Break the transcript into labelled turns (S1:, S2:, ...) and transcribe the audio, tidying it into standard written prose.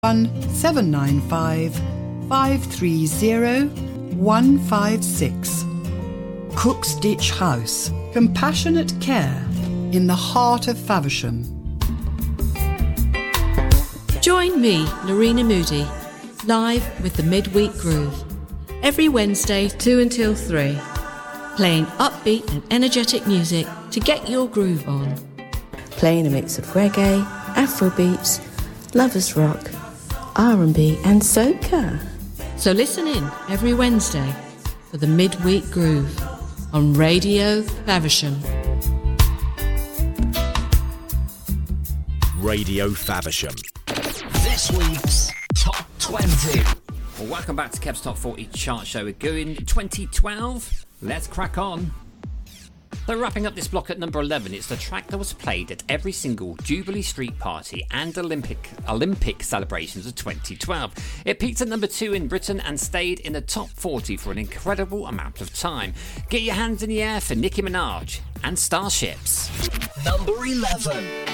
S1: 795 530 156. Cook's Ditch House. Compassionate care in the heart of Faversham.
S2: Join me, Lorena Moody, live with the Midweek Groove. Every Wednesday, 2 until 3. Playing upbeat and energetic music to get your groove on.
S3: Playing a mix of reggae, Afrobeats, lovers rock, R&B and soca.
S2: So listen in every Wednesday for the Midweek Groove on Radio Faversham.
S4: Radio Faversham.
S5: This week's Top 20.
S6: Well, welcome back to Kev's Top 40 Chart Show. We're going 2012. Let's crack on. So wrapping up this block at number 11, it's the track that was played at every single Jubilee Street Party and Olympic celebrations of 2012. It peaked at number 2 in Britain and stayed in the top 40 for an incredible amount of time. Get your hands in the air for Nicki Minaj and Starships.
S5: Number 11.